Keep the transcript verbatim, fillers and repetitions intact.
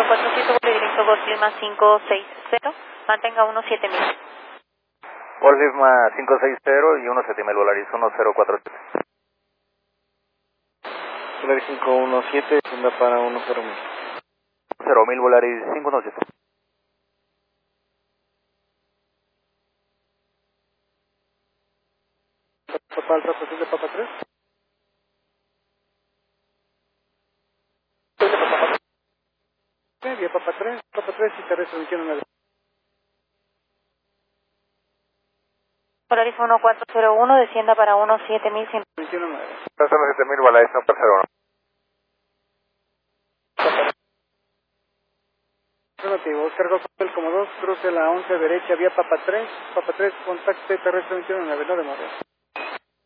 cuatro siete, vuelo directo Golf Lima cinco seis cero, mantenga uno siete mil. Golf Lima cinco seis cero y uno siete mil, Volaris uno cero cuatro siete. Volaris cinco uno siete, descienda para uno cero mil. cero mil, Volaris cinco uno siete. Total, representación de Papa tres. Vía Papa tres, Papa tres y terrestre veintiuno nueve. Volaris uno cuatro cero uno, descienda para uno siete mil cien. veintiuno nueve. uno siete mil, Volaris uno cero uno. Afirmativo, Oscar Golf Hotel como dos, cruce la once derecha, vía Papa tres, Papa tres, contacte terrestre veintiuno nueve, no demora.